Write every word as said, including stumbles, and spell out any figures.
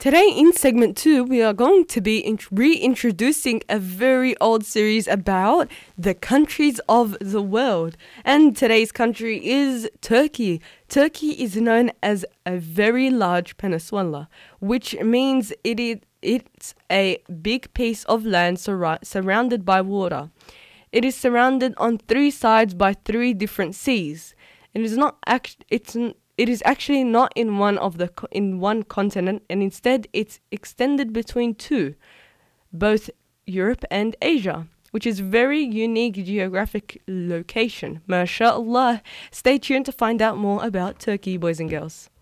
Today, in segment two, we are going to be in- reintroducing a very old series about the countries of the world. And today's country is Turkey. Turkey is known as a very large peninsula, which means it is, it's a big piece of land sur- surrounded by water. It is surrounded on three sides by three different seas. It is not act- it's n- It is actually not in one of the co- in one continent, and instead it's extended between two, both Europe and Asia, which is very unique geographic location. MashaAllah. Stay tuned to find out more about Turkey, boys and girls.